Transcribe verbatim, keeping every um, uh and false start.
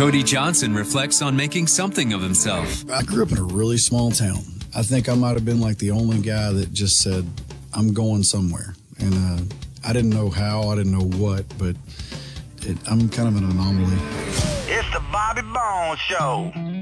Cody Johnson reflects on making something of himself. I grew up in a really small town. I think I might have been like the only guy that just said, I'm going somewhere. And uh, I didn't know how, I didn't know what, but it, I'm kind of an anomaly. It's the Bobby Bones Show.